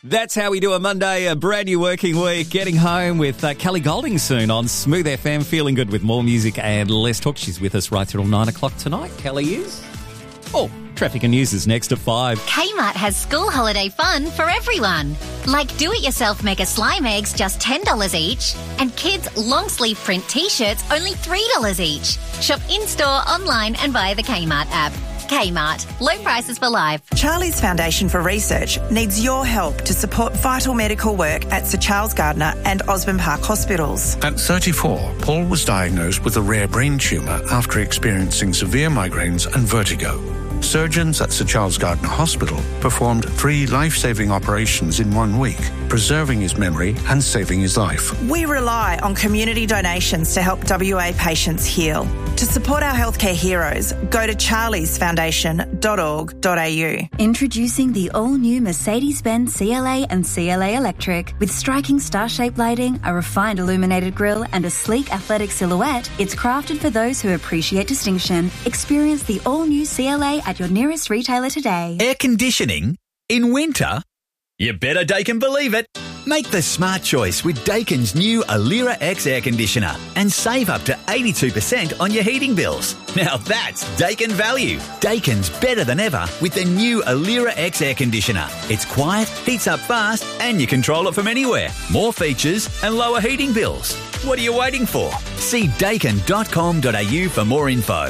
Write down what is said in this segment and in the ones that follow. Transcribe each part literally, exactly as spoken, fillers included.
That's how we do a Monday, a brand new working week. Getting home with uh, Kelly Golding soon on Smooth F M. Feeling good with more music and less talk. She's with us right through till nine o'clock tonight. Kelly is. Oh, traffic and news is next at five. Kmart has school holiday fun for everyone. Like do-it-yourself mega slime eggs, just ten dollars each. And kids' long-sleeve print T-shirts, only three dollars each. Shop in-store, online and via the Kmart app. Kmart. Low prices for life. Charlie's Foundation for Research needs your help to support vital medical work at Sir Charles Gardner and Osborne Park hospitals. At thirty-four, Paul was diagnosed with a rare brain tumour after experiencing severe migraines and vertigo. Surgeons at Sir Charles Gardner Hospital performed three life-saving operations in one week, preserving his memory and saving his life. We rely on community donations to help W A patients heal. To support our healthcare heroes, go to charlies foundation dot org dot a u. Introducing the all-new Mercedes-Benz C L A and C L A Electric. With striking star-shaped lighting, a refined illuminated grille and a sleek athletic silhouette, it's crafted for those who appreciate distinction. Experience the all-new C L A at your nearest retailer today. Air conditioning? In winter? You better Daikin believe it. Make the smart choice with Daikin's new Alira X air conditioner and save up to eighty-two percent on your heating bills. Now that's Daikin value. Daikin's better than ever with the new Alira X air conditioner. It's quiet, heats up fast, and you control it from anywhere. More features and lower heating bills. What are you waiting for? See daikin dot com dot a u for more info.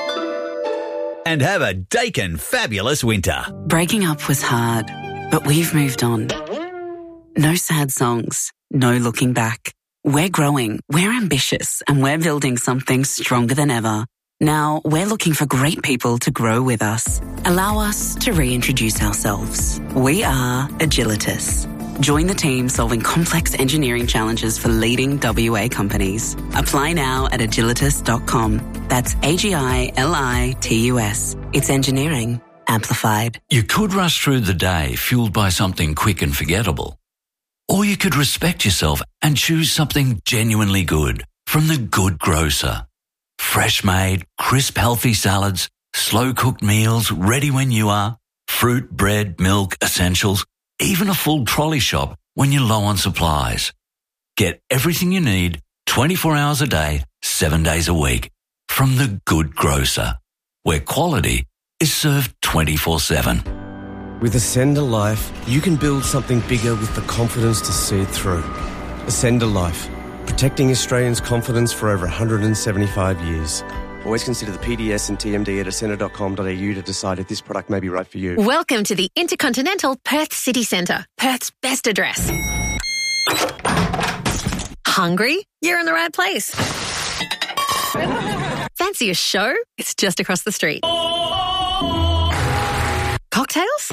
And have a Daikin fabulous winter. Breaking up was hard, but we've moved on. No sad songs, no looking back. We're growing, we're ambitious, and we're building something stronger than ever. Now, we're looking for great people to grow with us. Allow us to reintroduce ourselves. We are Agilitas. Join the team solving complex engineering challenges for leading W A companies. Apply now at agilitas dot com. That's A G I L I T U S. It's engineering amplified. You could rush through the day fueled by something quick and forgettable. Or you could respect yourself and choose something genuinely good from The Good Grocer. Fresh made, crisp, healthy salads, slow cooked meals ready when you are, fruit, bread, milk, essentials, even a full trolley shop when you're low on supplies. Get everything you need twenty-four hours a day, seven days a week from The Good Grocer, where quality is served twenty-four seven. With Ascender Life, you can build something bigger with the confidence to see it through. Ascender Life, protecting Australians' confidence for over one hundred seventy-five years. Always consider the P D S and T M D at ascender dot com dot a u to decide if this product may be right for you. Welcome to the Intercontinental Perth City Centre, Perth's best address. Hungry? You're in the right place. Fancy a show? It's just across the street. Cocktails?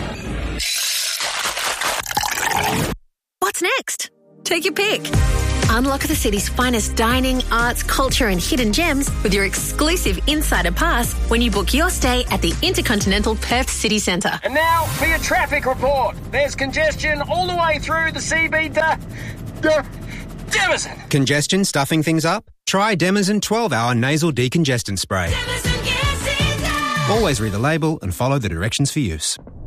What's next? Take your pick. Unlock the city's finest dining, arts, culture and hidden gems with your exclusive Insider Pass when you book your stay at the Intercontinental Perth City Centre. And now for your traffic report. There's congestion all the way through the C B D. Demison. Congestion stuffing things up? Try Demison twelve hour nasal decongestant spray. Always read the label and follow the directions for use.